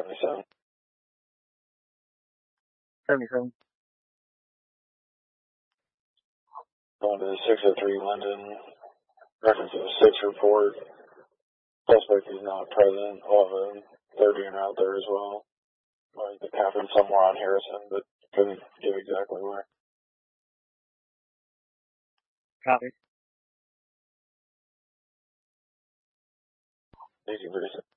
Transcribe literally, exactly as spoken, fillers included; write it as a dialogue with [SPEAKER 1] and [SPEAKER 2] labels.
[SPEAKER 1] seventy-seven.
[SPEAKER 2] seventy-seven.
[SPEAKER 1] Going to the six oh three London. Reference of a six report. Suspect is not present. We'll have a thirty en route there as well. Well, it happened somewhere on Harrison, but couldn't give exactly where.
[SPEAKER 2] Copy.
[SPEAKER 1] Easy, pretty